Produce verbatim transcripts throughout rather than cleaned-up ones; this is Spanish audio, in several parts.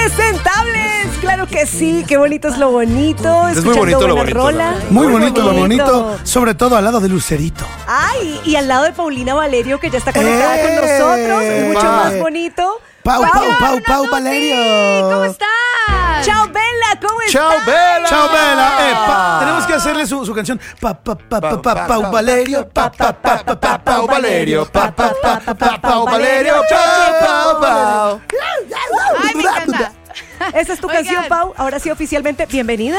impresentables. Claro que sí, qué bonito es lo bonito. Es muy bonito lo bonito. Rola. Muy, muy bonito, bonito lo bonito, sobre todo al lado de Lucerito. Ay, y al lado de Paulina Valerio, que ya está conectada eh, con nosotros. Mucho pa. más bonito. Pau, Pau, Pau, Pau, Pau Valerio. ¿Cómo estás? Chao, Bella, ¿cómo estás? Chao, Bella. Chao, Bella. Eh, pa, tenemos que hacerle su, su canción. Pa, pa, pa, pa, pa, Pau Valerio. Pa, pa, pa, pa, pa, Pau Valerio. Pa, pa, pa, pa, pa, Pau Valerio. Pau, Pau. Ay, me encanta. Esa es tu Oigan. canción, Pau. Ahora sí, oficialmente, bienvenida.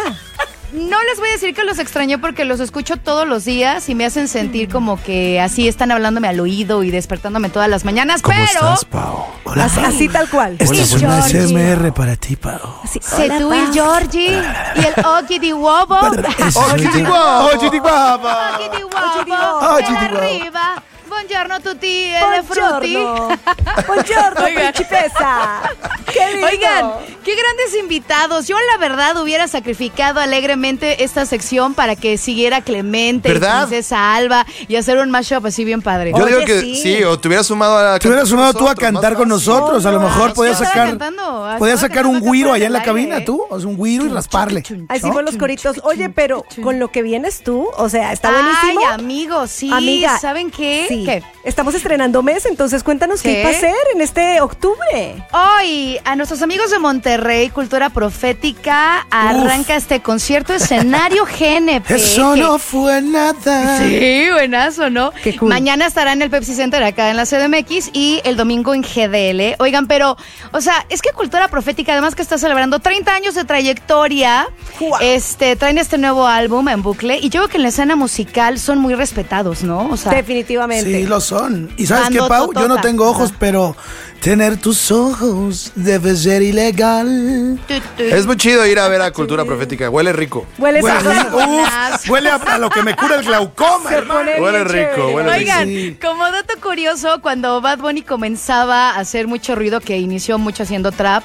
No les voy a decir que los extrañé porque los escucho todos los días y me hacen sentir como que así están hablándome al oído y despertándome todas las mañanas, ¿Cómo pero... estás, Pau? Hola, así, así tal cual. Esta es una Georgie. S M R para ti, Pau. Así, Se hola, tú y Pau. Georgie y el Oki di Wobo. Ochi di guapa. Ochi di guapa. Oki di Oki di Wobo. Wobo. Oki di De Wobo. arriba. Buongiorno tutti e le frutti. Buongiorno. Buongiorno, Oigan. principesa. Qué lindo. Oigan, qué grandes invitados. Yo la verdad hubiera sacrificado alegremente esta sección para que siguiera Clemente ¿Verdad? y Princesa Alba y hacer un mashup así bien padre. Yo Oye, digo que sí. sí. o te hubieras sumado a Te hubieras sumado tú a nosotros, cantar más con fácil. nosotros. A lo mejor No, podías sí, estaba sacar cantando, estaba podías sacar un cantando güiro por allá en la el cabina, aire. tú. O sea, un güiro y rasparle. Ahí sí con los coritos. Oye, pero con lo que vienes tú, o sea, está buenísimo. Ay, amigos, sí. Amiga, ¿Saben qué? Sí. ¿Qué? Estamos estrenando mes, entonces cuéntanos qué, ¿Qué? va a hacer en este octubre. Hoy, a nuestros amigos de Monterrey, Cultura Profética, arranca este concierto escenario G N P. Eso que- no fue nada. Sí, buenazo, ¿no? Qué cool. Mañana estará en el Pepsi Center acá en la C D M X y el domingo en G D L. Oigan, pero, o sea, es que Cultura Profética, además que está celebrando treinta años de trayectoria, Wow. este, traen este nuevo álbum en bucle y yo creo que en la escena musical son muy respetados, ¿no? O sea, Definitivamente. Sí, lo son. ¿Y sabes qué, Ando Pau? Yo no totota. tengo ojos, Ajá. pero tener tus ojos debe ser ilegal. tu, tu. Es muy chido ir a ver a Cultura Profética. Huele rico. Huele Huele, sabroso. uf, huele a, a lo que me cura el glaucoma, Se hermano. pone Huele bien rico, chévere. huele rico. Oigan, Sí. como dato curioso, cuando Bad Bunny comenzaba a hacer mucho ruido, que inició mucho haciendo trap,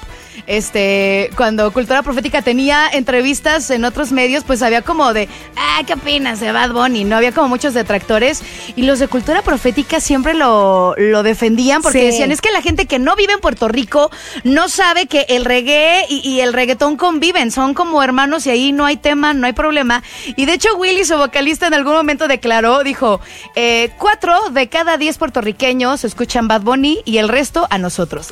este, cuando Cultura Profética tenía entrevistas en otros medios, pues había como de, ah, ¿qué opinas de Bad Bunny? No había como muchos detractores y los de Cultura Profética siempre lo, lo defendían porque Sí. decían, es que la gente que no vive en Puerto Rico no sabe que el reggae y, y el reggaetón conviven, son como hermanos y ahí no hay tema, no hay problema. Y de hecho Willy, su vocalista, en algún momento declaró, dijo, eh, cuatro de cada diez puertorriqueños escuchan Bad Bunny y el resto a nosotros.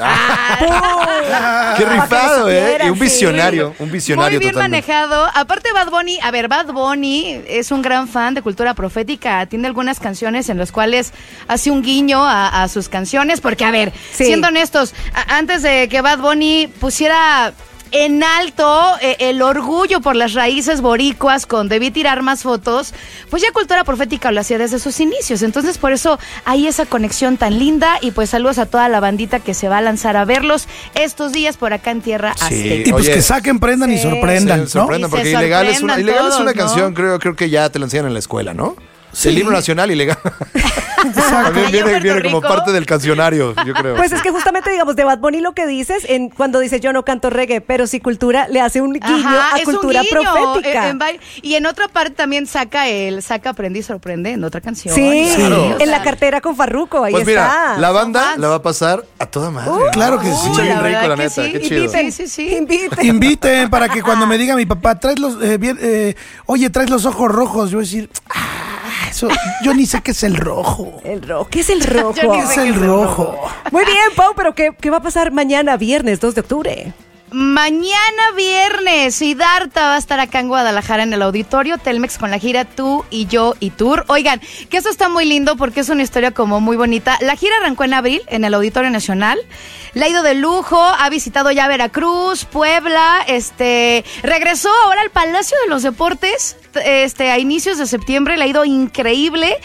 Ah, Qué Para que rifado, lo ¿eh? supieran, Y un sí. visionario. Un visionario muy bien totalmente. manejado. Aparte Bad Bunny, a ver, Bad Bunny es un gran fan de Cultura Profética. Tiene algunas canciones en las cuales hace un guiño a, a sus canciones. Porque, a ver, Sí. siendo honestos, a- antes de que Bad Bunny pusiera en alto eh, el orgullo por las raíces boricuas con Debí tirar más fotos, pues ya Cultura Profética lo hacía desde sus inicios. Entonces, por eso hay esa conexión tan linda. Y pues saludos a toda la bandita que se va a lanzar a verlos estos días por acá en Tierra Sí. Azteca. Y pues Oye. que saquen, prendan y Sí. sorprendan, Se ¿no? sorprendan, Y se porque ilegal es una, sorprendan ilegal es una todos, ¿no? canción, creo, creo que ya te la enseñan en la escuela, ¿no? Sí. El himno nacional ilegal. También Allá en viene, Puerto viene como Rico. parte del cancionario, yo creo. Pues es que justamente, digamos, de Bad Bunny lo que dices, en, cuando dice yo no canto reggae, pero si Cultura le hace un guiño Ajá, a es un Cultura guiño, Profética. eh, en vari- y en otra parte también saca el saca Aprendí y Sorprende en otra canción. Sí, Claro. en la cartera con Farruko, ahí Pues mira, está. la banda fans. la va a pasar a toda madre. Uh, claro que Uy, sí. Escucha bien la rico, verdad la que neta, sí. qué chido. Inviten, Sí, sí, sí. inviten. Inviten para que cuando me diga mi papá, traes los, eh, bien, eh, oye, traes los ojos rojos, yo voy a decir, ah, eso, yo ni sé qué es el rojo. El rojo. ¿Qué es el rojo? Yo ni ¿Qué sé es el rojo? Muy bien, Pau, pero ¿qué, qué va a pasar mañana, viernes dos de octubre? Mañana viernes, Siddhartha va a estar acá en Guadalajara en el auditorio Telmex con la gira Tú y Yo y Tour. Oigan, que eso está muy lindo porque es una historia como muy bonita. La gira arrancó en abril en el Auditorio Nacional. Le ha ido de lujo, ha visitado ya Veracruz, Puebla, este, regresó ahora al Palacio de los Deportes, este, a inicios de septiembre, le ha ido increíble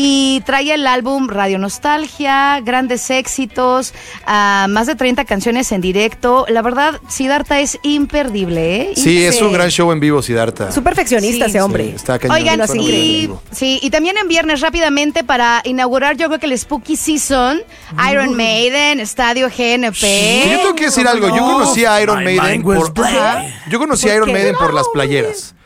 y trae el álbum Radio Nostalgia, grandes éxitos, uh, más de treinta canciones en directo. La verdad, Siddhartha es imperdible, ¿eh? Sí, es Sí. un gran show en vivo, Siddhartha. Es un perfeccionista Sí. ese hombre. Sí, está cañón. Oigan, Suena muy bien en y, vivo. sí, y también en viernes rápidamente para inaugurar yo creo que el Spooky Season, Iron Maiden, Estadio G N P. Que yo tengo que decir algo, yo conocí a Iron My Maiden mind was por, blank. yo conocí a ¿Por Iron qué? Maiden por No, las playeras.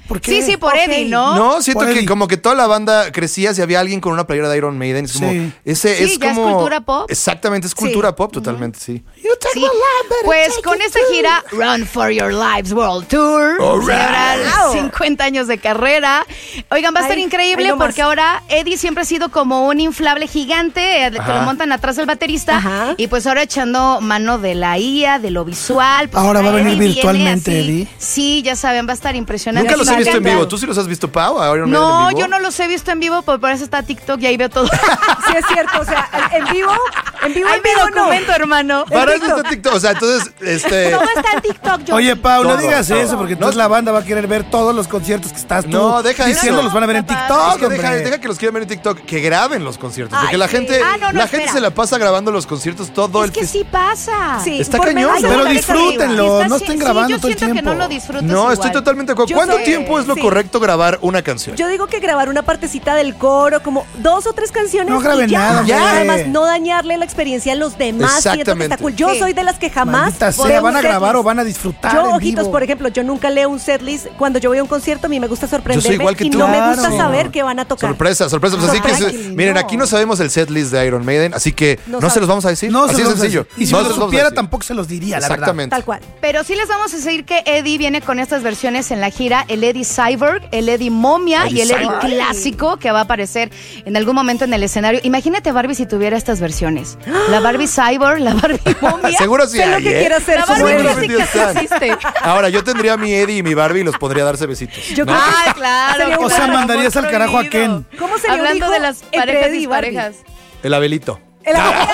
¿Por qué? Sí, sí, por Ok. Eddie, ¿no? No, siento Por que Eddie. como que toda la banda crecía si había alguien con una playera de Iron Maiden. Es como, Sí. ese Sí, es ya es como. cultura pop. Exactamente, es cultura Sí. pop, totalmente, sí. Sí. Pues con esta gira Run for Your Lives World Tour All right. celebrar Wow. cincuenta años de carrera. Oigan, va a estar Ay, increíble ay, no más. porque ahora Eddie siempre ha sido como un inflable gigante eh, que Ajá. lo montan atrás del baterista Ajá. y pues ahora echando mano de la I A, de lo visual. Pues Ahora va a venir Eddie viene virtualmente, así. Eddie. Sí, ya saben, va a estar impresionante. Nunca los me he visto en encanta. vivo. ¿Tú sí los has visto, Pau? a Iron Maiden No, en vivo? yo no los he visto en vivo, pero por eso está TikTok y ahí veo todo. Sí, es cierto. O sea, en vivo, en vivo, Ahí en me vivo no. documento, hermano. Para eso está TikTok. O sea, entonces, este. Todo está en TikTok, yo. Oye, Pau, no Todo, digas todo. eso, porque No, entonces la banda va a querer ver todos los conciertos que estás tú No, deja diciendo, eso. los van a ver en Es TikTok, Es que deja, hombre. deja que los quieran ver en TikTok, que graben los conciertos. Ay, Porque la sí. gente, Ah, no, no, la gente espera. se la pasa grabando los conciertos todo Es el que fes- sí pasa. Sí, Está por cañón. menos de Pero una vez disfrútenlo, arriba. no estén grabando sí, yo todo el siento que tiempo. no lo disfrutas No, igual. estoy totalmente de acuerdo. Yo ¿Cuánto soy- tiempo es lo sí. correcto grabar una canción? Yo digo que grabar una partecita del coro, como dos o tres canciones. No graben y ya. nada, hombre. Además, no dañarle la experiencia a los demás. Siento que Exactamente. está cool. Yo Sí. soy de las que jamás. Maldita sea, leo ¿van un a grabar setlist. o van a disfrutar Yo, en ojitos, vivo? por ejemplo, yo nunca leo un setlist. Cuando yo voy a un concierto, a mí me gusta sorprenderme. igual que y tú. no me gusta Claro. saber qué van a tocar. Sorpresa, sorpresa. Pues así que, Ay, se- qué lindo. miren, aquí no sabemos el setlist de Iron Maiden, así que No no, se sabe- los vamos a decir. No, así se de los sencillo. Y si No no se lo los vamos a supiera, decir. tampoco se los diría, la verdad. Exactamente. Tal cual. Pero sí les vamos a decir que Eddie viene con estas versiones en la gira, el Eddie Cyborg, el Eddie Momia Eddie y el Eddie Cyborg. clásico que va a aparecer en algún momento en el escenario. Imagínate Barbie si tuviera estas versiones. La Barbie Cyborg, la Barbie Momia. Seguro sí Sé lo hay, que ¿eh? quiero hacer La como Barbie él. Seguro sí clásica sí están. existe. Ahora, yo tendría a mi Eddie y mi Barbie y los pondría a darse besitos. Yo ¿no? creo que Ah, claro. Sería un- O sea, claro, mandarías amor al carajo a prohibido. Ken. ¿Cómo sería un Hablando hijo de las entre parejas Eddie y Barbie? parejas. El Abelito. El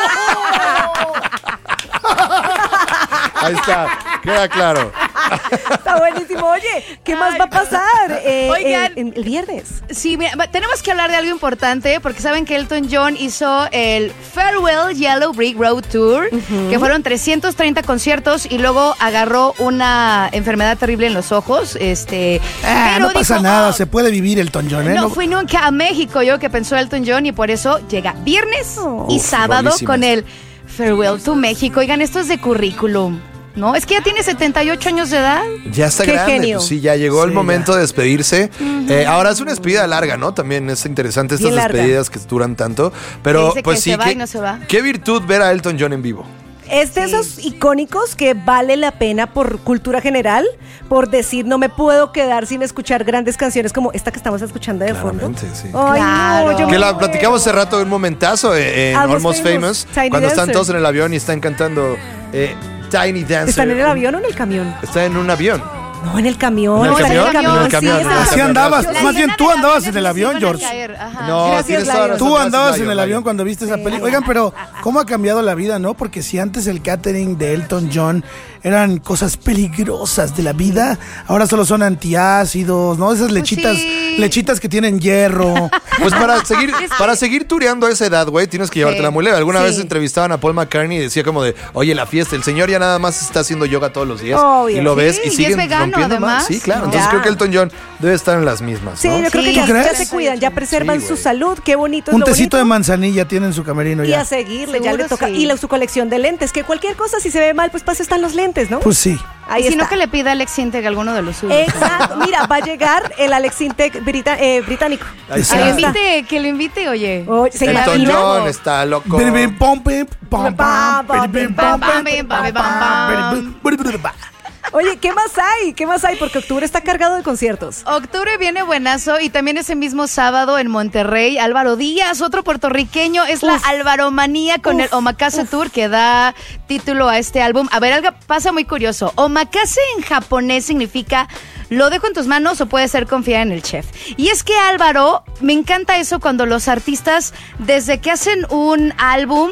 Ahí está. Queda claro. Está buenísimo. Oye, ¿qué más Ay. va a pasar eh, Oigan. en- en el viernes? Sí, mira, va- tenemos que hablar de algo importante porque saben que Elton John hizo el Farewell Yellow Brick Road Tour, que fueron trescientos treinta conciertos y luego agarró una enfermedad terrible en los ojos. Este, Ah, pero no pasa dijo, nada, "Oh, se puede vivir Elton John, ¿eh? no No- fui nunca a México, yo que pensó Elton John y por eso llega viernes Oh. y Uf, sábado rolísimas. con el Farewell to México. Oigan, esto es de currículum, ¿no? Es que ya tiene setenta y ocho años de edad. Ya está Qué grande. genio. Pues sí, ya llegó el Sí, momento de despedirse. Eh, ahora es una despedida larga, ¿no? También es interesante estas Bien larga. despedidas que duran tanto. Que Pero dice pues que sí, se va qué, y no se va. qué virtud ver a Elton John en vivo. Es de Sí. esos icónicos que vale la pena por cultura general, por decir no me puedo quedar sin escuchar grandes canciones como esta que estamos escuchando de fondo. Claramente, sí. Ay, Claro. no, yo Que me la muero. platicamos hace rato, un momentazo eh, en Almost Almost Famous, Famous, Tiny cuando están Dancer. todos en el avión y están cantando eh, Tiny Dancer. ¿Están en el avión o en el camión? Está en un avión. No, en el camión. ¿En el están camión? En el sí, camión, es en el Así camión. andabas, La más bien escena tú de andabas aviones en el sí avión, van a George. caer, ajá. No, Gracias, tienes toda la Lion. razón, Tú gracias, andabas en Lion, el avión Lion. cuando viste esa película. Oigan, pero ¿cómo ha cambiado la vida, no? Porque si antes el catering de Elton John eran cosas peligrosas de la vida, ahora solo son antiácidos, ¿no? Esas lechitas, sí. lechitas que tienen hierro. Pues para seguir, para seguir tureando a esa edad, güey, tienes que llevártela Sí. muy leve. Alguna Sí. vez entrevistaban a Paul McCartney y decía como de, oye, la fiesta, el señor ya nada más está haciendo yoga todos los días. Obvio. Y lo ves Sí, y y es siguen vegano, rompiendo más. además. Sí, claro. No. Entonces Ya. creo que Elton John debe estar en las mismas, Sí, ¿no? yo creo Sí. que ya, ¿Tú crees? ya se cuidan, ya preservan Sí, su güey. salud. Qué bonito es Un lo tecito bonito. de manzanilla tiene en su camerino Y ya. a seguirle, ya Seguro le toca. sí. Y la, su colección de lentes, que cualquier cosa si se ve mal, pues para eso están los lentes, ¿no? Pues sí. Ahí y si está. no, que le pida a Alex Integ alguno de los suyos. Exacto. Mira, va a llegar el Alex Intec brita- eh, británico. Ahí Que lo está. invite, que lo invite, oye. Oye, ¿se Elton imagina? John está loco. Bim, bim, pom, pim, pom, Pam, pam, pam, bim, bim, pam, pom, pam, pim, bim, pam, pam, pam, pam, pam. bim, bim, bim, bim. Oye, ¿qué más hay? ¿Qué más hay? Porque octubre está cargado de conciertos. Octubre viene buenazo y también ese mismo sábado en Monterrey, Álvaro Díaz, otro puertorriqueño, es la Uf. Alvaromanía con Uf, el Omakase Tour que da título a este álbum. A ver, algo pasa muy curioso. Omakase en japonés significa lo dejo en tus manos o puede ser confiar en el chef. Y es que Álvaro, me encanta eso cuando los artistas, desde que hacen un álbum,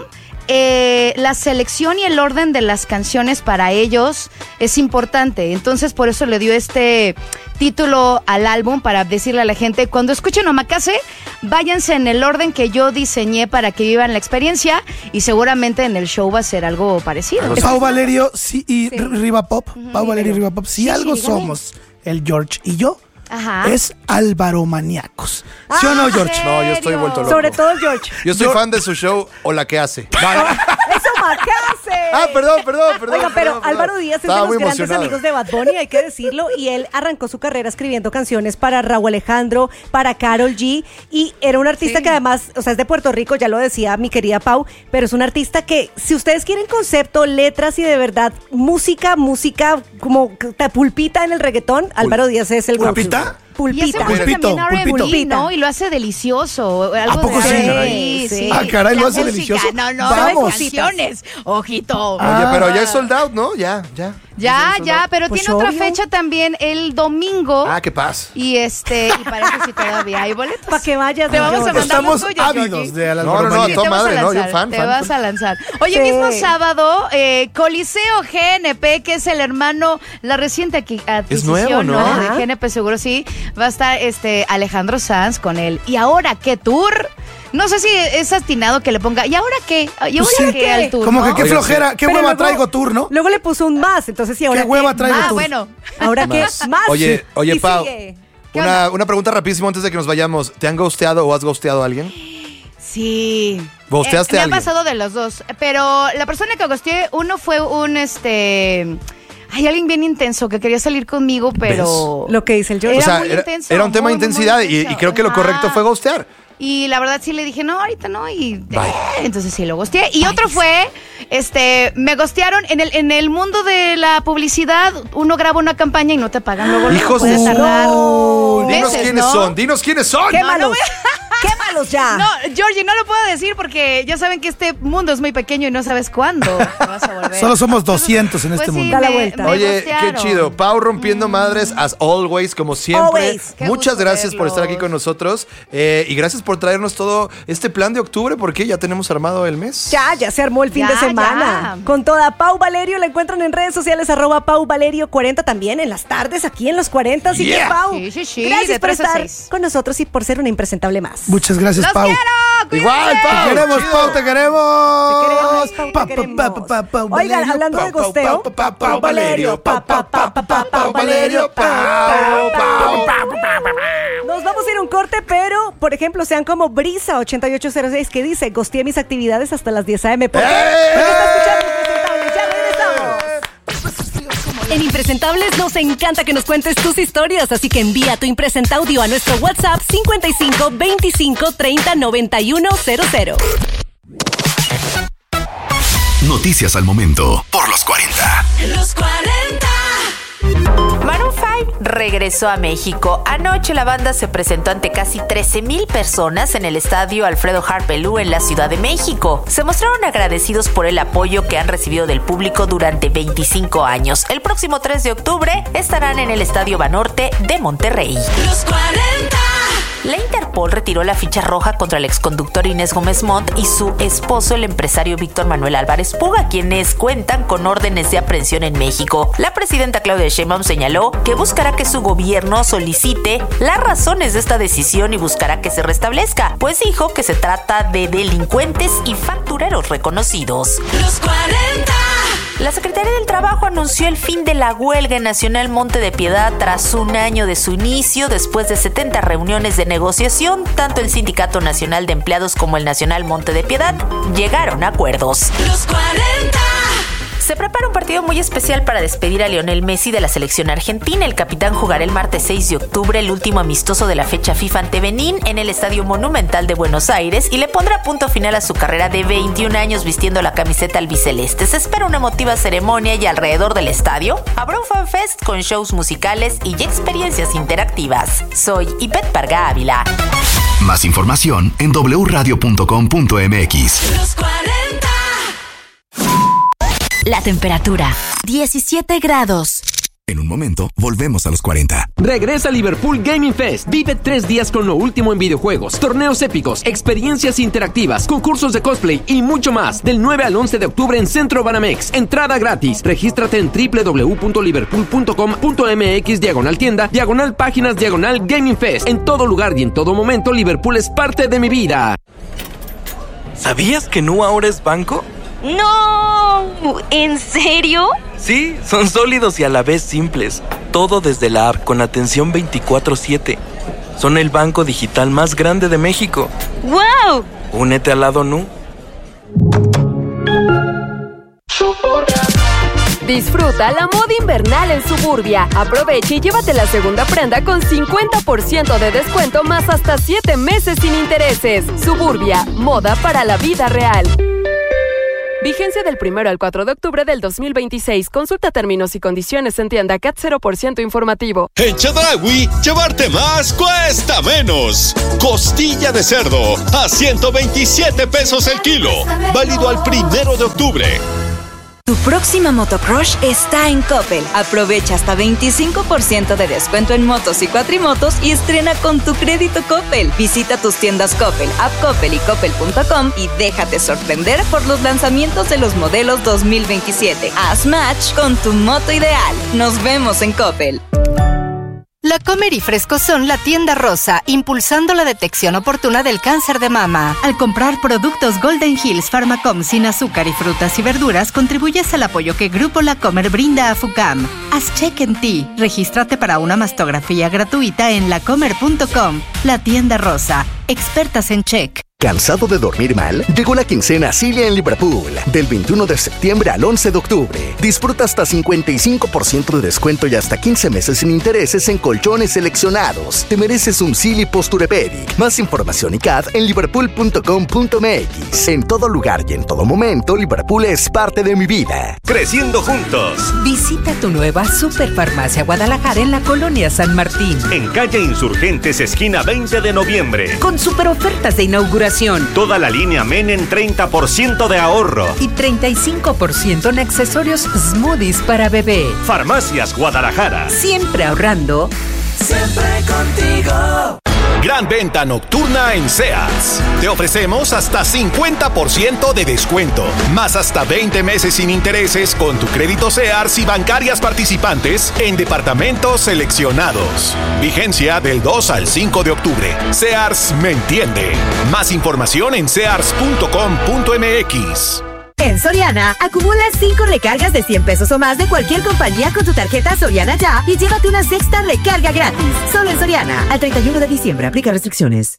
Eh, la selección y el orden de las canciones para ellos es importante. Entonces, por eso le dio este título al álbum para decirle a la gente, cuando escuchen Omakase, váyanse en el orden que yo diseñé para que vivan la experiencia y seguramente en el show va a ser algo parecido. Algo Pau Valerio sí, y Sí. R- Riva Pop. Pau Valerio y Riva Pop. Si Sí, algo sí, dígame. somos, el George y yo, Ajá. es Álvaromaníacos. ¿Sí o no, George? No, yo estoy vuelto loco. Sobre todo George. Yo soy Yo- fan de su show o la que hace. Oh, ¡Eso, Macase! Ah, perdón, perdón, perdón. Oigan, pero perdón, perdón. Álvaro Díaz es de Estaba los muy grandes emocionado. amigos de Bad Bunny, hay que decirlo, y él arrancó su carrera escribiendo canciones para Rauw Alejandro, para Karol G, y era un artista Sí. que además, o sea, es de Puerto Rico, ya lo decía mi querida Pau, pero es un artista que, si ustedes quieren concepto, letras y de verdad música, música como ta- pulpita en el reggaetón, Álvaro Díaz es el ¿Pulpita? go-to. Y hace Pulpita. mucho Pulpito, también R and B, pulpito. ¿no? Y lo hace delicioso. Algo ¿A poco de sí? sí, Sí. sí. Ah, caray, lo La hace música, delicioso. No, no, Vamos. las canciones. Ojito. Oye, pero ya es sold out, ¿no? Ya, ya. Ya, es sold ya, out. pero Pues tiene otra obvio. fecha también el domingo. Ah, qué paz. Y este, y para eso sí todavía hay boletos. Para que vayas. Te vamos a Jordi. mandar Estamos los tuyos, ávidos Georgie. de las No, no, no, bromanías. a toda Te vas madre, a ¿no? Yo lanzar, fan, te fan, vas fan. a lanzar. Oye, Sí. mismo sábado, eh, Coliseo G N P, que es el hermano, la reciente adqui- adquisición, nuevo, ¿no? De Ajá. G N P seguro, sí. Va a estar este Alejandro Sanz con él. ¿Y ahora qué tour? No sé si es atinado que le ponga. ¿Y ahora qué? ¿Y ahora Pues sí. qué al tour? Como no? que qué Oigan, flojera, qué Pero hueva luego- traigo tour, ¿no? Luego le puso un más, entonces sí, ahora ¿Qué hueva traigo Ah, tour? bueno. ¿Ahora qué? Más. Más. Oye, oye, Y Pau. sigue. ¿Qué Una, onda? una pregunta rapidísimo antes de que nos vayamos. ¿Te han ghosteado o has ghosteado a alguien? Sí. ¿Ghosteaste Eh, me a ha alguien? pasado de los dos. Pero la persona que ghosteé, uno fue un este. Hay alguien bien intenso que quería salir conmigo, pero. Lo que dice el George. O Era sea, muy era, intenso, era un tema muy, de muy, muy intensidad y- y, intenso. creo que lo Ajá. correcto fue ghostear. Y la verdad sí le dije, no, ahorita no, y Bye. entonces sí lo gosteé. Y otro fue, este, me gostearon en el, en el mundo de la publicidad, uno graba una campaña y no te pagan luego. luego, Hijos puede de- tardar Dinos meses, quiénes ¿no? son, dinos quiénes son. ¡Quémalos! no ¡Quémalos ya! No, Georgie, no lo puedo decir porque ya saben que este mundo es muy pequeño y no sabes cuándo te vas a volver. Solo somos doscientos en Pues este sí, mundo. Da la me- vuelta. me Oye, gostearon. qué chido. Pau rompiendo madres, as always, como siempre. Always. Qué Muchas gusto gracias por estar aquí verlos. con nosotros. eh, y gracias por traernos todo este plan de octubre, porque ya tenemos armado el mes. Ya, ya se armó el fin Ya, de semana. ya. Con toda Pau Valerio la encuentran en redes sociales, arroba Pau Valerio cuarenta también en las tardes, aquí en los cuarenta. Así Yeah. que, Pau, Sí, sí, sí, gracias de por tres a estar seis. con nosotros y por ser una impresentable más. Muchas gracias, ¡Los Pau. quiero! Igual, ¡Cuídense! Pau. Te queremos, chido. Pau, te queremos. Te queremos, Pau, te Pa, pa, queremos. pa, pa, pa, Pau Oigan, Valerio, hablando de pa, pa, gosteo. pa, pa, Pau Valerio, pa, pa, pa, pa, pa, Pau Valerio, Pau, Pau, Pau. Nos vamos a ir a un corte, pero, por ejemplo, sean como Brisa ochenta y ocho cero seis que dice, gosteé mis actividades hasta las diez a eme. ¿Por qué? ¡Eh! Porque está escuchando Impresentables. Ya regresamos. En Impresentables nos encanta que nos cuentes tus historias, así que envía tu impresenta audio a nuestro WhatsApp cincuenta y cinco veinticinco treinta noventa y uno cero cero. Noticias al momento por los cuarenta. Los cuarenta. Maroon cinco regresó a México. Anoche la banda se presentó ante casi trece mil personas en el estadio Alfredo Harp Elú en la Ciudad de México. Se mostraron agradecidos por el apoyo que han recibido del público durante veinticinco años. El próximo tres de octubre estarán en el Estadio Banorte de Monterrey. Los cuarenta. La Interpol retiró la ficha roja contra el exconductor Inés Gómez Montt y su esposo, el empresario Víctor Manuel Álvarez Puga, quienes cuentan con órdenes de aprehensión en México. La presidenta Claudia Sheinbaum señaló que buscará que su gobierno solicite las razones de esta decisión y buscará que se restablezca, pues dijo que se trata de delincuentes y factureros reconocidos. Los cuarenta. La Secretaría del Trabajo anunció el fin de la huelga nacional Monte de Piedad tras un año de su inicio. Después de setenta reuniones de negociación, tanto el Sindicato Nacional de Empleados como el Nacional Monte de Piedad llegaron a acuerdos. Los cuarenta. Se prepara un partido muy especial para despedir a Lionel Messi de la selección argentina. El capitán jugará el martes seis de octubre, el último amistoso de la fecha FIFA ante Benín, en el Estadio Monumental de Buenos Aires, y le pondrá punto final a su carrera de veintiún años vistiendo la camiseta albiceleste. Se espera una emotiva ceremonia y alrededor del estadio habrá un fanfest con shows musicales y experiencias interactivas. Soy Ivette Parga Ávila. Más información en doble u radio punto com punto eme equis. Los cuarenta. La temperatura, diecisiete grados. En un momento, volvemos a los cuarenta. Regresa Liverpool Gaming Fest. Vive tres días con lo último en videojuegos, torneos épicos, experiencias interactivas, concursos de cosplay y mucho más. Del nueve al once de octubre en Centro Banamex. Entrada gratis. Regístrate en doble u doble u doble u punto liverpool punto com punto eme equis diagonal tienda, diagonal páginas, diagonal Gaming Fest. En todo lugar y en todo momento, Liverpool es parte de mi vida. ¿Sabías que Nu ahora es banco? ¡No! ¿En serio? Sí, son sólidos y a la vez simples. Todo desde la app con atención veinticuatro siete. Son el banco digital más grande de México. ¡Wow! Únete al lado Nu. Disfruta la moda invernal en Suburbia. Aprovecha y llévate la segunda prenda con cincuenta por ciento de descuento más hasta siete meses sin intereses. Suburbia, moda para la vida real. Vigencia del primero al cuatro de octubre del dos mil veintiséis. Consulta términos y condiciones en tienda C A T cero por ciento informativo. En Chedraui, llevarte más cuesta menos. Costilla de cerdo a ciento veintisiete pesos el kilo. Válido al primero de octubre. Tu próxima motocrush está en Coppel. Aprovecha hasta veinticinco por ciento de descuento en motos y cuatrimotos y estrena con tu crédito Coppel. Visita tus tiendas Coppel, App Coppel y Coppel punto com y déjate sorprender por los lanzamientos de los modelos dos mil veintisiete. Haz match con tu moto ideal. Nos vemos en Coppel. La Comer y Fresco son la tienda rosa, impulsando la detección oportuna del cáncer de mama. Al comprar productos Golden Hills Pharmacom sin azúcar y frutas y verduras, contribuyes al apoyo que Grupo La Comer brinda a FUCAM. Haz check en ti. Regístrate para una mastografía gratuita en la comer punto com. La tienda rosa, expertas en check. ¿Cansado de dormir mal? Llegó la quincena Cilia en Liverpool. Del veintiuno de septiembre al once de octubre. Disfruta hasta cincuenta y cinco por ciento de descuento y hasta quince meses sin intereses en colchones seleccionados. Te mereces un Silly Posturepedic. Más información y C A D en liverpool punto com punto m x. En todo lugar y en todo momento, Liverpool es parte de mi vida. Creciendo juntos. Visita tu nueva Superfarmacia Guadalajara en la colonia San Martín. En calle Insurgentes, esquina veinte de noviembre. Con super ofertas de inauguración. Toda la línea Men en treinta por ciento de ahorro. Y treinta y cinco por ciento en accesorios Smoothies para bebé. Farmacias Guadalajara. Siempre ahorrando. Siempre contigo. Gran venta nocturna en Sears. Te ofrecemos hasta cincuenta por ciento de descuento, más hasta veinte meses sin intereses con tu crédito Sears y bancarias participantes en departamentos seleccionados. Vigencia del dos al cinco de octubre. Sears me entiende. Más información en sears punto com punto m x. En Soriana, acumula cinco recargas de cien pesos o más de cualquier compañía con tu tarjeta Soriana Ya y llévate una sexta recarga gratis. Solo en Soriana. Al treinta y uno de diciembre. Aplica restricciones.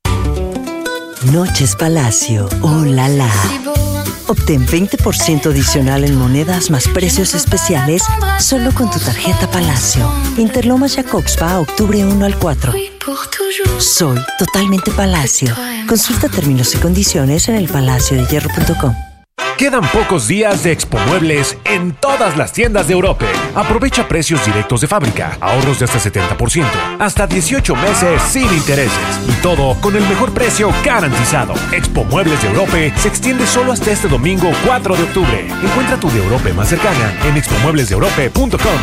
Noches Palacio. Oh, la la. Obtén veinte por ciento adicional en monedas más precios especiales solo con tu tarjeta Palacio. Interlomas Jacobspa, octubre uno al cuatro. Soy totalmente Palacio. Consulta términos y condiciones en el palacio de hierro punto com. Quedan pocos días de Expo Muebles en todas las tiendas de Europe. Aprovecha precios directos de fábrica, ahorros de hasta setenta por ciento, hasta dieciocho meses sin intereses y todo con el mejor precio garantizado. Expo Muebles de Europe se extiende solo hasta este domingo cuatro de octubre. Encuentra tu de Europe más cercana en expo muebles de europe punto com.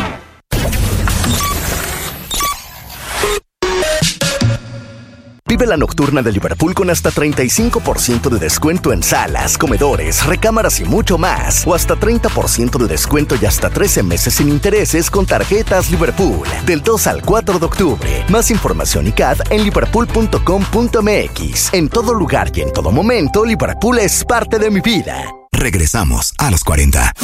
Vive la nocturna de Liverpool con hasta treinta y cinco por ciento de descuento en salas, comedores, recámaras y mucho más. O hasta treinta por ciento de descuento y hasta trece meses sin intereses con tarjetas Liverpool. Del dos al cuatro de octubre. Más información y C A D en liverpool punto com punto m x. En todo lugar y en todo momento, Liverpool es parte de mi vida. Regresamos a los cuarenta.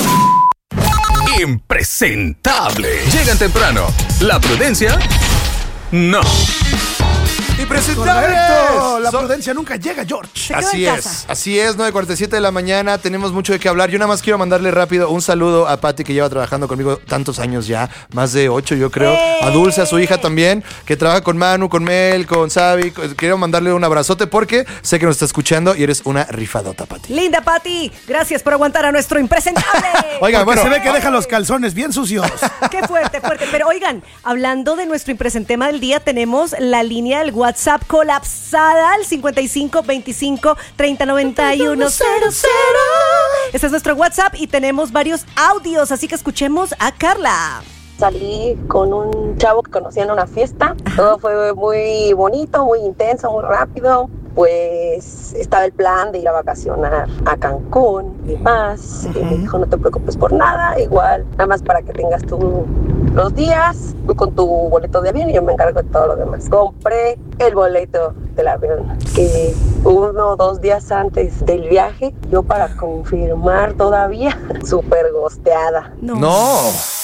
Impresentable. Llegan temprano. La prudencia, no. ¡Impresentables! Correcto. La So- prudencia nunca llega, George. Así es, así es, nueve cuarenta y siete de la mañana, tenemos mucho de qué hablar. Yo nada más quiero mandarle rápido un saludo a Patti, que lleva trabajando conmigo tantos años ya, más de ocho yo creo. ¡Eh! A Dulce, a su hija también, que trabaja con Manu, con Mel, con Sabi. Quiero mandarle un abrazote porque sé que nos está escuchando y eres una rifadota, Patti. Linda Patti, gracias por aguantar a nuestro impresentable. Oigan, Porque bueno, se ve que deja los calzones bien sucios. Qué fuerte, fuerte. Pero oigan, hablando de nuestro impresentema del día, tenemos la línea del WhatsApp colapsada al cincuenta y cinco veinticinco treinta noventa y uno cero cero. Ese es nuestro WhatsApp y tenemos varios audios, así que escuchemos a Carla. Salí con un chavo que conocí en una fiesta. Todo fue muy bonito, muy intenso, muy rápido. Pues estaba el plan de ir a vacacionar a Cancún y más. Y me dijo, no te preocupes por nada, igual, nada más para que tengas tú los días. Voy con tu boleto de avión y yo me encargo de todo lo demás. Compré el boleto del avión, que uno o dos días antes del viaje, yo para confirmar todavía, súper gosteada. No. Bueno,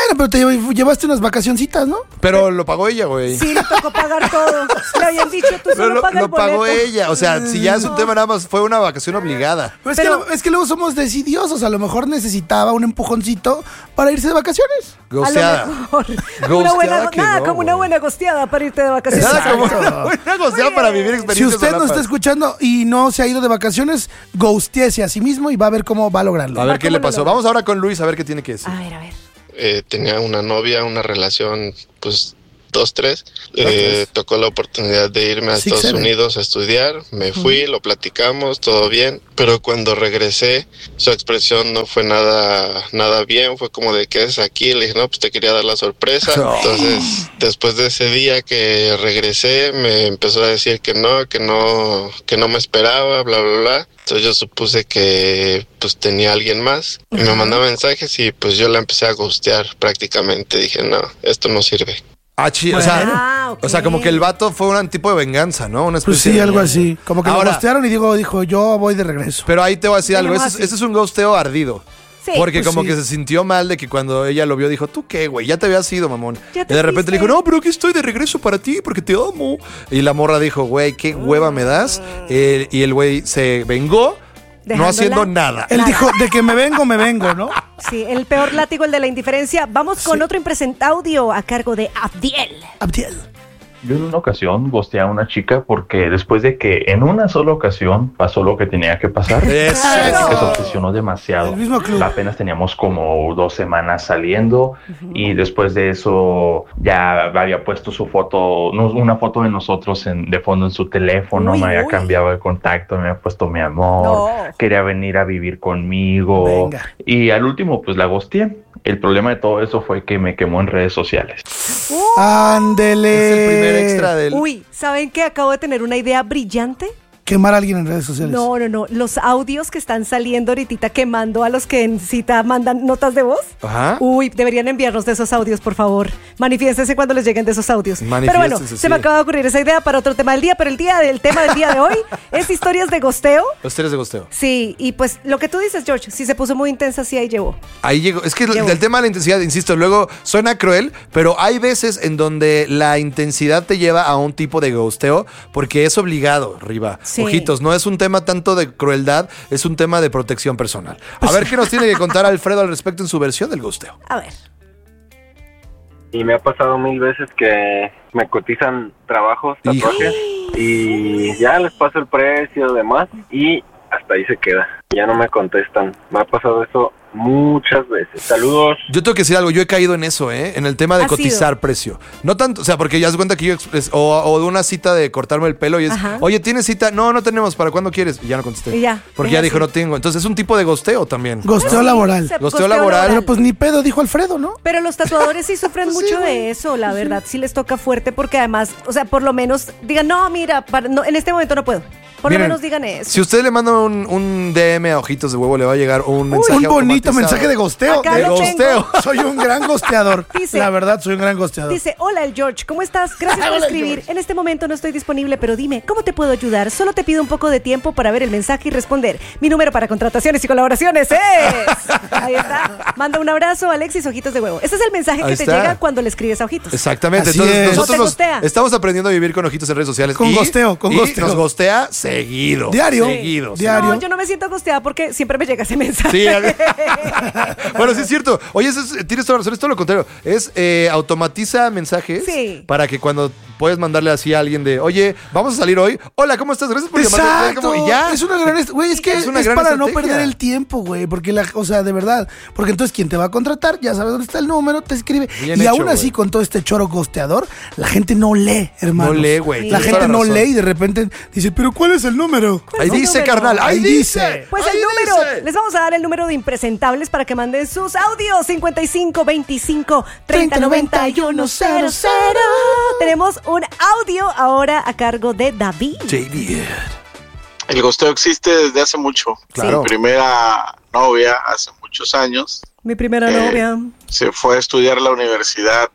Bueno, pero te llev- llevaste unas vacacioncitas, ¿no? Pero lo pagó ella, güey. Sí, le tocó pagar todo. Le habían dicho, tú Pero solo lo, paga lo el boleto. pagó ella. O sea, si ya es un tema nada más, fue una vacación obligada. Pero es, que, lo- es que luego somos decidiosos. A lo mejor necesitaba un empujoncito para irse de vacaciones. Gosteada. A lo mejor. Una Gosteada buena, que nada no, como una buena gosteada para irte de vacaciones. Nada como Exacto. una buena gosteada para vivir Si experiencias. usted nos solapas. está escuchando y no se ha ido de vacaciones, ghosteese a sí mismo y va a ver cómo va a lograrlo. A ver qué le pasó. Vamos ahora con Luis a ver qué tiene que decir. A ver, a ver. Eh, tenía una novia, una relación, pues, dos, tres. Eh, tocó la oportunidad de irme a Six, Estados seven. Unidos a estudiar. Me fui, lo platicamos, todo bien. Pero cuando regresé, su expresión no fue nada, nada bien. Fue como de, ¿qué es aquí? Le dije, no, pues te quería dar la sorpresa. No. Entonces, después de ese día que regresé, me empezó a decir que no, que no, que no me esperaba, bla, bla, bla. Entonces yo supuse que pues tenía a alguien más y me mandaba mensajes y pues yo la empecé a ghostear prácticamente. Dije, no, esto no sirve. Ah, chi- o, sea, Ah, ok. o sea, como que el vato fue un tipo de venganza, ¿no? Una Pues especie sí, de- algo así. Como que Ahora- lo ghostearon y digo, dijo, yo voy de regreso. Pero ahí te voy a decir algo. Tenemos Ese, es- así. ese es un ghosteo ardido. Sí. Porque Pues como sí. que se sintió mal de que cuando ella lo vio dijo, ¿tú qué, güey? Ya te habías ido, mamón. Ya Y te de repente le fuiste. dijo, no, pero aquí estoy de regreso para ti porque te amo. Y la morra dijo, güey, qué hueva me das. Eh, y el güey se vengó, no Dejándola. haciendo nada. Él dijo, de que me vengo, me vengo, ¿no? Sí, el peor látigo, el de la indiferencia. Vamos con otro impresentaudio a cargo de Abdiel. Abdiel. Yo en una ocasión ghosteé a una chica porque después de que en una sola ocasión pasó lo que tenía que pasar, Eso. la chica se obsesionó demasiado. El mismo club. Apenas teníamos como dos semanas saliendo y después de eso ya había puesto su foto, no, una foto de nosotros en, de fondo en su teléfono, Uy, me había uy. cambiado el contacto, me había puesto mi amor, No. quería venir a vivir conmigo Venga. y al último pues la ghosteé. El problema de todo eso fue que me quemó en redes sociales. Ándele. Es el primer extra del... Uy, ¿saben qué? Acabo de tener una idea brillante. Quemar a alguien en redes sociales. No, no, no. Los audios que están saliendo ahorita quemando a los que en cita mandan notas de voz. Ajá. Uy, deberían enviarnos de esos audios, por favor. Manifiéstense cuando les lleguen de esos audios. Pero bueno, Manifiéstense, se me sí. acaba de ocurrir esa idea para otro tema del día, pero el día del tema del día de hoy es historias de gosteo. Los tres de gosteo. Sí, y pues lo que tú dices, George, si se puso muy intensa, sí ahí llevó. Ahí llegó. Es que Llegó. del tema de la intensidad, insisto, luego suena cruel, pero hay veces en donde la intensidad te lleva a un tipo de ghosteo porque es obligado, Riva. Sí. Ojitos, no es un tema tanto de crueldad, es un tema de protección personal. A ver qué nos tiene que contar Alfredo al respecto en su versión del ghosteo. A ver. Y me ha pasado mil veces que me cotizan trabajos, tatuajes, y ya les paso el precio, demás, y hasta ahí se queda. Ya no me contestan. Me ha pasado eso muchas veces. Saludos. Yo tengo que decir algo, yo he caído en eso, ¿eh? En el tema de ¿Ha cotizar sido? precio. No tanto, o sea, porque ya se cuenta que yo, expres- o, o de una cita de cortarme el pelo y es, Ajá. oye, ¿tienes cita? No, no tenemos, ¿para cuándo quieres? Y ya no contesté. Y ya, Porque es ya así. dijo, no tengo. Entonces es un tipo de gosteo también. Gosteo Sí, laboral. se- Gosteo laboral. Pero pues ni pedo, dijo Alfredo, ¿no? Pero los tatuadores sí sufren Pues sí, mucho güey. de eso, la verdad. Sí les toca fuerte porque además, o sea, por lo menos digan, no, mira, para- no, en este momento no puedo. Por Miren, lo menos digan eso. Si usted le manda un, un D M a Ojitos de Huevo, le va a llegar un mensaje Un bonito automatizado. mensaje de gosteo. Acá de lo gosteo. tengo. Soy un gran gosteador. Dice- La verdad, soy un gran gosteador. Dice, hola el George, ¿cómo estás? Gracias por Hola, escribir. George. En este momento no estoy disponible, pero dime, ¿cómo te puedo ayudar? Solo te pido un poco de tiempo para ver el mensaje y responder. Mi número para contrataciones y colaboraciones es... Ahí está. Manda un abrazo, Alexis, Ojitos de Huevo. Ese es el mensaje Ahí que te está. llega cuando le escribes a Ojitos. Exactamente. Así Entonces es. nosotros No te nos- gostea. estamos aprendiendo a vivir con Ojitos en redes sociales. Con y- gosteo, con y gosteo. nos gostea seguido. Diario. Seguido. Diario. No, yo no me siento angustiada porque siempre me llega ese mensaje. Sí, a ver. Bueno, sí es cierto. Oye, eso es- tienes toda la razón, es todo lo contrario. Es eh, automatiza mensajes Sí. para que cuando puedes mandarle así a alguien de, oye, vamos a salir hoy. Hola, ¿cómo estás? Gracias por llamarme. Exacto. Como, y ya. Es una gran, est- güey, es que Es es, una gran para estrategia. no perder el tiempo, güey, porque la, o sea, de verdad, porque entonces quien te va a contratar ya sabe dónde está el número, te escribe Bien y hecho, aún así güey. con todo este choro gosteador, la gente no lee, hermano. No lee, güey. La Tienes gente toda la no razón. lee y de repente dice, "¿Pero cuál es el número?" Ahí el dice, número? carnal. Ahí Ahí dice. dice. Pues Ahí el número, dice. les vamos a dar el número de impresentables para que manden sus audios. cincuenta y cinco veinticinco treinta noventa y uno cero cero. Tenemos un audio ahora a cargo de David. J B. El gosteo existe desde hace mucho. Claro. Mi primera novia hace muchos años Mi primera Eh, novia. se fue a estudiar a la universidad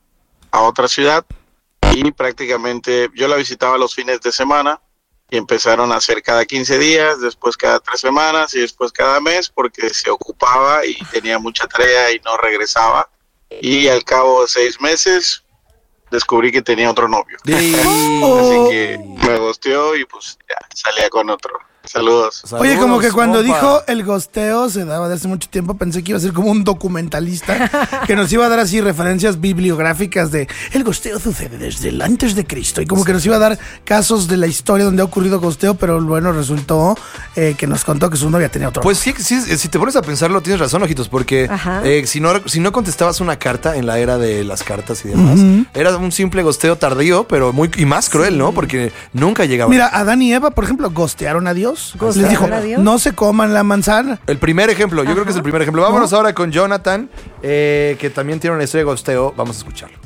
a otra ciudad y prácticamente yo la visitaba los fines de semana y empezaron a hacer cada quince días, después cada tres semanas y después cada mes porque se ocupaba y tenía mucha tarea y no regresaba. y al cabo de seis meses descubrí que tenía otro novio. Sí. Así que me gosteó y pues ya salía con otro. Saludos. Oye, como que cuando compa. dijo el gosteo se daba de hace mucho tiempo, pensé que iba a ser como un documentalista que nos iba a dar así referencias bibliográficas de el gosteo sucede desde el antes de Cristo y como que nos iba a dar casos de la historia donde ha ocurrido gosteo, pero bueno, resultó eh, que nos contó que su novia tenía otro. Pues sí, sí, si te pones a pensarlo, tienes razón, ojitos, porque eh, si, no, si no contestabas una carta en la era de las cartas y demás, uh-huh. era un simple gosteo tardío, pero muy y más cruel, sí. ¿no? Porque nunca llegaba. Mira, Adán y Eva, por ejemplo, gostearon a Dios. Les dijo, no se coman la manzana. El primer ejemplo, yo Ajá. creo que es el primer ejemplo. Vámonos ¿No? ahora con Jonathan, eh, que también tiene una historia de gosteo. Vamos a escucharlo.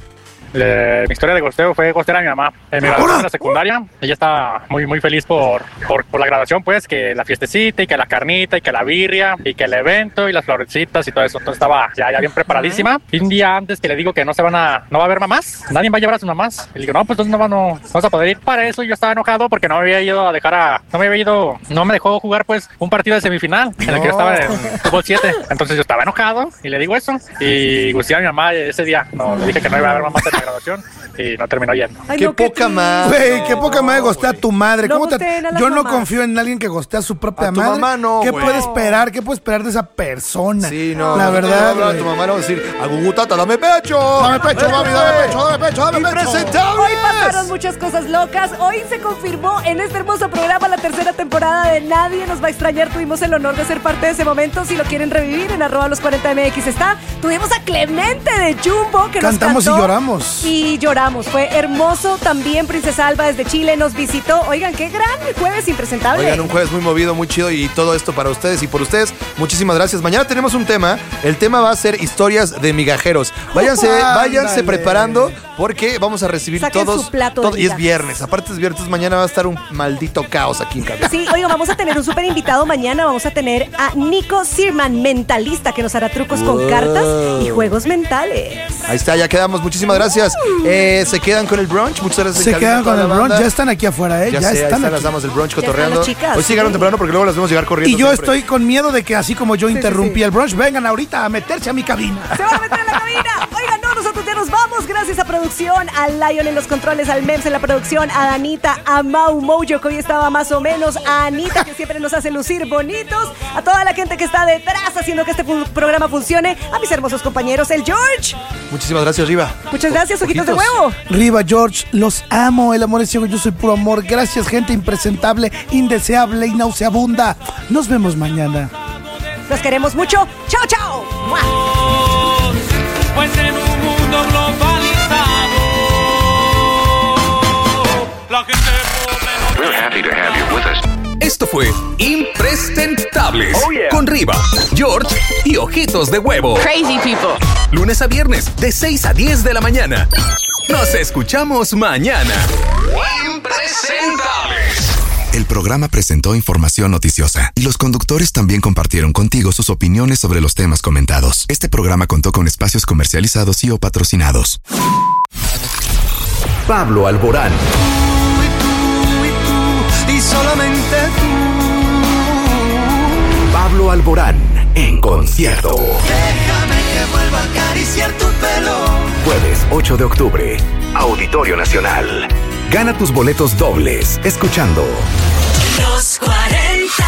Eh, mi historia de gosteo fue gostear a mi mamá en mi graduación de la secundaria. Ella estaba muy muy feliz por, por, por la graduación, pues, que la fiestecita y que la carnita y que la birria y que el evento y las florecitas y todo eso. Entonces estaba ya, ya bien preparadísima. Y un día antes que le digo que no se van a, no va a haber mamás, nadie va a llevar a sus mamás. Y le digo, no, pues entonces no, no, no vamos a poder ir. Para eso yo estaba enojado porque no me había ido a dejar a, no me había ido, no me dejó jugar pues un partido de semifinal en el que yo estaba en fútbol siete. Entonces yo estaba enojado y le digo eso. Y gusté a mi mamá ese día. No, le dije que no iba a haber mamás en graduación y no terminó yendo. Ay, qué, no, qué poca madre. Güey, qué poca madre gostea a tu madre. No ¿Cómo te... Yo no mamás. confío en alguien que gostea a su propia a tu madre. Mamá no, ¿Qué güey. puede esperar? ¿Qué puede esperar de esa persona? Sí, no. La no, verdad. No, no, no, tu mamá no va a decir, agugutata, dame pecho. Dame pecho, mami, dame pecho, dame pecho, dame pecho. Impresentables. Hoy pasaron muchas cosas locas. Hoy se confirmó en este hermoso programa la tercera temporada de Nadie Nos Va a Extrañar. Tuvimos el honor de ser parte de ese momento. Si lo quieren revivir, en arroba los cuarenta M X está. Tuvimos a Clemente de Jumbo que Cantamos nos cantó. y lloramos. Y lloramos. Fue hermoso. También Princesa Alba desde Chile nos visitó. Oigan, qué gran jueves impresentable. Oigan, un jueves muy movido, muy chido y todo esto para ustedes y por ustedes. Muchísimas gracias. Mañana tenemos un tema. El tema va a ser historias de migajeros. Váyanse, váyanse preparando porque vamos a recibir Saquen todos. su plato todo, de y es migas. viernes. Aparte es viernes, mañana va a estar un maldito caos aquí en cabina. Sí, oigan, vamos a tener un súper invitado mañana. Vamos a tener a Nico Sirman, mentalista, que nos hará trucos wow. con cartas y juegos mentales. Ahí está, ya quedamos. Muchísimas gracias. Eh, se quedan con el brunch. Muchas gracias. Se quedan con el brunch. Ya están aquí afuera, ¿eh? Ya, ya sé, están ahí están aquí. las damas del brunch cotorreando. Chicas, Hoy sí llegaron sí. temprano porque luego las vemos llegar corriendo. Y yo siempre. estoy con miedo de que así como yo interrumpí sí, sí, sí. el brunch, vengan ahorita a meterse a mi cabina. Se van a meter en la cabina. Oigan, no, nosotros ya nos vamos. Gracias a producción, a Lion en los controles, al Mems en la producción, a Danita, a Mau Mojo, que hoy estaba más o menos, a Anita, que siempre nos hace lucir bonitos, a toda la gente que está detrás haciendo que este programa funcione, a mis hermosos compañeros, el George. Muchísimas gracias, Riva. Muchas gracias, ojitos, ojitos de huevo. Riva, George, los amo. El amor es ciego, yo soy puro amor. Gracias, gente impresentable, indeseable y nauseabunda. Nos vemos mañana. Los queremos mucho. Chao, chao. ¡Mua! Pues en un mundo globalizado, la gente pobre. We're happy to have you with us. Esto fue Impresentables Oh, yeah. con Riva, George y Ojitos de Huevo. Crazy people. Lunes a viernes de seis a diez de la mañana. Nos escuchamos mañana. Impresentables. El programa presentó información noticiosa y los conductores también compartieron contigo sus opiniones sobre los temas comentados. Este programa contó con espacios comercializados y o patrocinados. Pablo Alborán. Y solamente tú. Pablo Alborán en concierto. Déjame que vuelva a acariciar tu pelo. Jueves ocho de octubre, Auditorio Nacional. Gana tus boletos dobles escuchando Los cuarenta.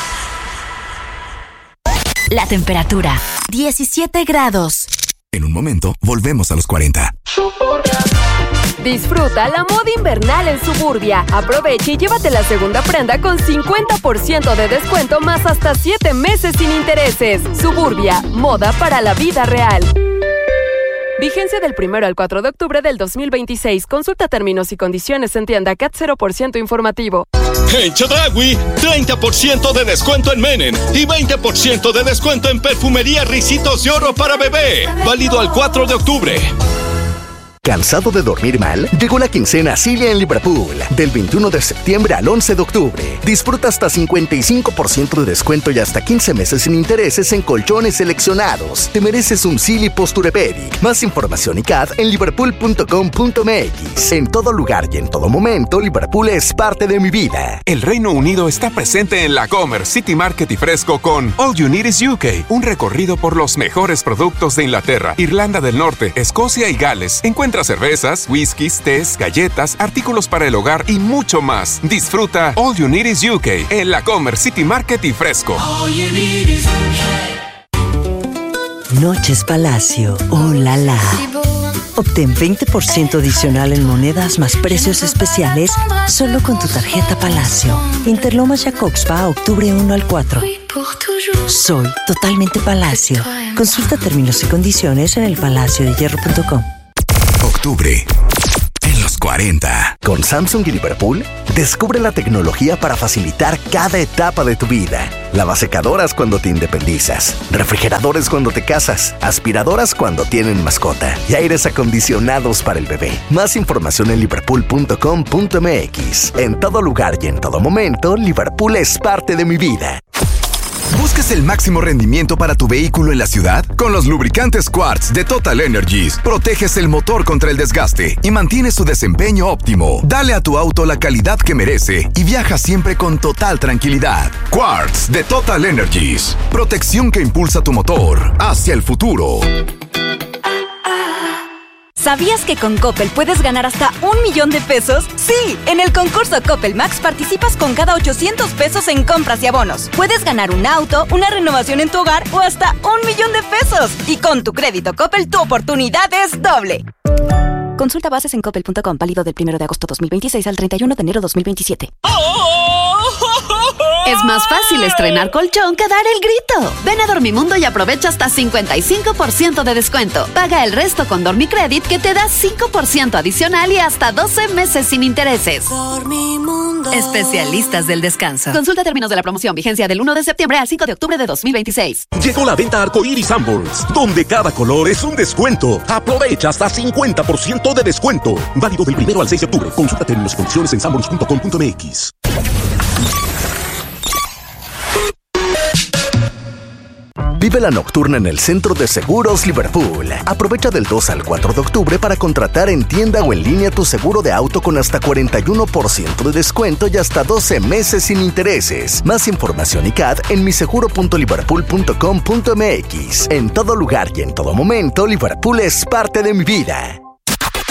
La temperatura, diecisiete grados. En un momento, volvemos a los cuarenta. Disfruta la moda invernal en Suburbia. Aprovecha y llévate la segunda prenda con cincuenta por ciento de descuento más hasta siete meses sin intereses. Suburbia, moda para la vida real. Vigencia del primero al cuatro de octubre del dos mil veintiséis. Consulta términos y condiciones en tienda C A T cero por ciento informativo. En Chedraui, treinta por ciento de descuento en Menen y veinte por ciento de descuento en perfumería Ricitos de Oro para bebé. Válido al cuatro de octubre. ¿Cansado de dormir mal? Llegó la quincena Cilia en Liverpool. Del veintiuno de septiembre al once de octubre. Disfruta hasta cincuenta y cinco por ciento de descuento y hasta quince meses sin intereses en colchones seleccionados. Te mereces un Silly Posturepedic. Más información y C A D en liverpool punto com punto m x. En todo lugar y en todo momento, Liverpool es parte de mi vida. El Reino Unido está presente en la Comer, City Market y Fresco con All You Need is U K. Un recorrido por los mejores productos de Inglaterra, Irlanda del Norte, Escocia y Gales. Encuentra cervezas, whiskies, tés, galletas, artículos para el hogar y mucho más. Disfruta All You Need is U K en la Comer, City Market y Fresco. Noches Palacio, oh la la. Obtén veinte por ciento adicional en monedas más precios especiales solo con tu tarjeta Palacio. Interlomas Jacobsva, octubre uno al cuatro. Soy totalmente Palacio. Consulta términos y condiciones en el palacio de hierro punto com. Octubre. En los cuarenta. Con Samsung y Liverpool, descubre la tecnología para facilitar cada etapa de tu vida. Lavasecadoras cuando te independizas, refrigeradores cuando te casas, aspiradoras cuando tienen mascota y aires acondicionados para el bebé. Más información en liverpool punto com punto m x. En todo lugar y en todo momento, Liverpool es parte de mi vida. ¿Buscas el máximo rendimiento para tu vehículo en la ciudad? Con los lubricantes Quartz de Total Energies, proteges el motor contra el desgaste y mantienes su desempeño óptimo. Dale a tu auto la calidad que merece y viaja siempre con total tranquilidad. Quartz de Total Energies. Protección que impulsa tu motor hacia el futuro. ¿Sabías que con Coppel puedes ganar hasta un millón de pesos? ¡Sí! En el concurso Coppel Max participas con cada ochocientos pesos en compras y abonos. Puedes ganar un auto, una renovación en tu hogar o hasta un millón de pesos. Y con tu crédito Coppel, tu oportunidad es doble. Consulta bases en coppel punto com, válido del primero de agosto dos mil veintiséis al treinta y uno de enero dos mil veintisiete. Es más fácil estrenar colchón que dar el grito. Ven a Dormimundo y aprovecha hasta cincuenta y cinco por ciento de descuento. Paga el resto con Dormicredit que te da cinco por ciento adicional y hasta doce meses sin intereses. Dormimundo. Especialistas del descanso. Consulta términos de la promoción. Vigencia del uno de septiembre al cinco de octubre de dos mil veintiséis. Llegó la venta Arcoiris Sanborns, donde cada color es un descuento. Aprovecha hasta cincuenta por ciento de descuento. Válido del primero al seis de octubre. Consulta términos y condiciones en sanborns punto com punto m x. Vive la nocturna en el Centro de Seguros Liverpool. Aprovecha del dos al cuatro de octubre para contratar en tienda o en línea tu seguro de auto con hasta cuarenta y uno por ciento de descuento y hasta doce meses sin intereses. Más información y C A D en mi seguro punto liverpool punto com punto m x. En todo lugar y en todo momento, Liverpool es parte de mi vida.